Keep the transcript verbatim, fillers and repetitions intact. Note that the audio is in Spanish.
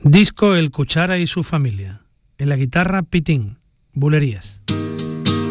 Disco El Cuchara y su familia. En la guitarra, Pitín. Bulerías.